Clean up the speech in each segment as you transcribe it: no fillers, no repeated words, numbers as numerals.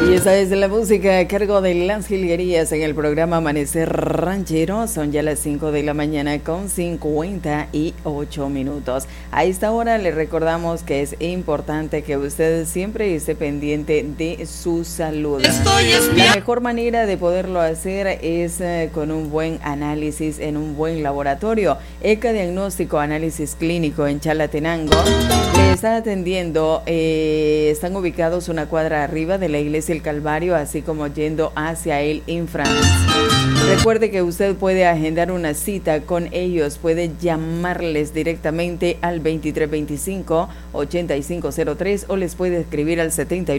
Y esa es la música a cargo de Las Jilguerías en el programa Amanecer Ranchero. Son ya las 5 de la mañana con 58 minutos. A esta hora le recordamos que es importante que usted siempre esté pendiente de su salud. La mejor manera de poderlo hacer es con un buen análisis en un buen laboratorio. ECA Diagnóstico Análisis Clínico en Chalatenango le está atendiendo. Están ubicados una cuadra arriba de la iglesia El Calvario, así como yendo hacia el Infrans. Recuerde que usted puede agendar una cita con ellos, puede llamarles directamente al 2325-8503 o les puede escribir al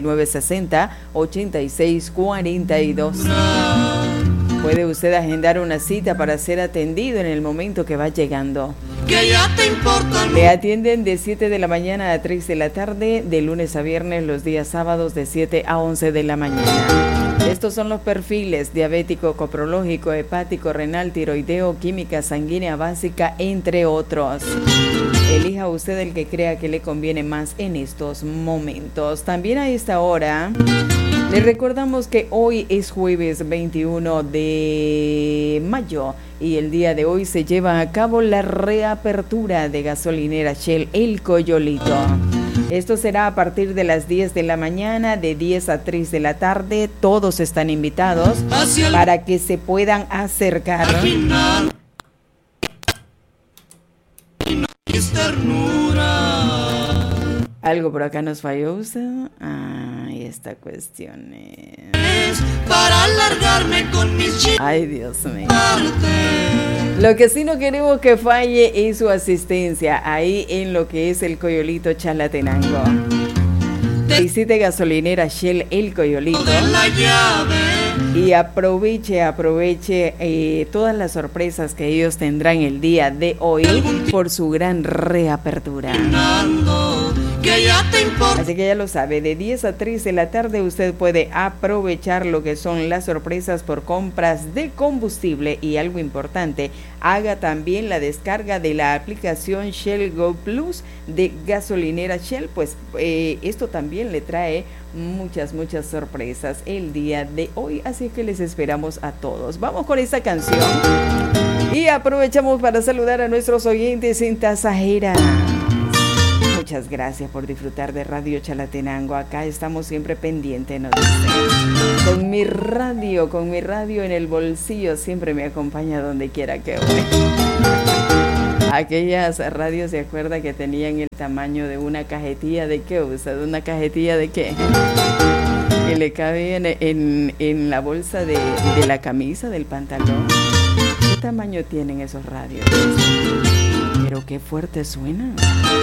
7960-8642. Puede usted agendar una cita para ser atendido en el momento que va llegando. Que ya te importa. Le atienden de 7 de la mañana a 3 de la tarde, de lunes a viernes, los días sábados de 7 a 11 de la mañana. Estos son los perfiles: diabético, coprológico, hepático, renal, tiroideo, química sanguínea básica, entre otros. Elija usted el que crea que le conviene más en estos momentos. También a esta hora le recordamos que hoy es jueves 21 de mayo y el día de hoy se lleva a cabo la reapertura de gasolinera Shell El Coyolito. Esto será a partir de las 10 de la mañana, de 10 a 3 de la tarde. Todos están invitados para que se puedan acercar. Algo por acá nos falló, ¿usted? Esta cuestión es para alargarme con mis chicos. Ay, Dios mío. Lo que sí no queremos que falle es su asistencia ahí en lo que es el Coyolito Chalatenango. Visite gasolinera Shell El Coyolito y aproveche todas las sorpresas que ellos tendrán el día de hoy por su gran reapertura. Así que ya lo sabe, de 10 a 3 de la tarde usted puede aprovechar lo que son las sorpresas por compras de combustible. Y algo importante, haga también la descarga de la aplicación Shell Go Plus de gasolinera Shell, pues esto también le trae muchas sorpresas el día de hoy, así que les esperamos a todos. Vamos con esta canción y aprovechamos para saludar a nuestros oyentes en Tasajera. Muchas gracias por disfrutar de Radio Chalatenango. Acá estamos siempre pendientes, nos dicen. Con mi radio en el bolsillo, siempre me acompaña donde quiera que voy. Aquellas radios, ¿se acuerda que tenían el tamaño de una cajetilla de qué? ¿Usted una cajetilla de qué? Que le cabían en la bolsa de la camisa, del pantalón. ¿Qué tamaño tienen esos radios? Pero qué fuerte suena.